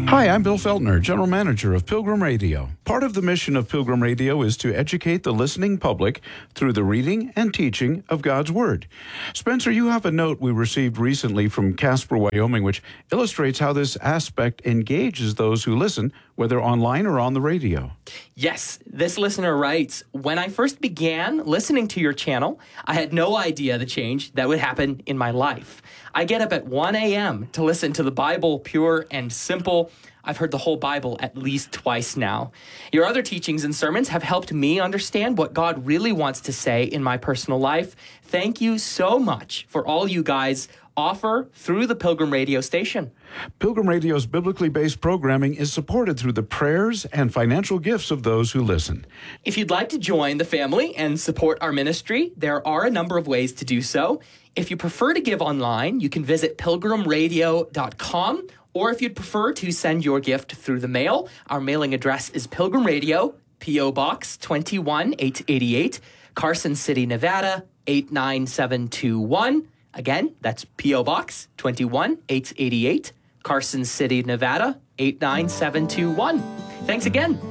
Hi, I'm Bill Feltner, General Manager of Pilgrim Radio. Part of the mission of Pilgrim Radio is to educate the listening public through the reading and teaching of God's Word. Spencer, you have a note we received recently from Casper, Wyoming, which illustrates how this aspect engages those who listen, whether online or on the radio. Yes, this listener writes, when I first began listening to your channel, I had no idea the change that would happen in my life. I get up at 1 a.m. to listen to the Bible pure and simple. I've heard the whole Bible at least twice now. Your other teachings and sermons have helped me understand what God really wants to say in my personal life. Thank you so much for all you guys offer through the Pilgrim Radio station. Pilgrim Radio's biblically based programming is supported through the prayers and financial gifts of those who listen. If you'd like to join the family and support our ministry, there are a number of ways to do so. If you prefer to give online, you can visit pilgrimradio.com, or if you'd prefer to send your gift through the mail, our mailing address is Pilgrim Radio, P.O. Box 21888, Carson City, Nevada 89721. Again, that's P.O. Box 21888, Carson City, Nevada 89721. Thanks again.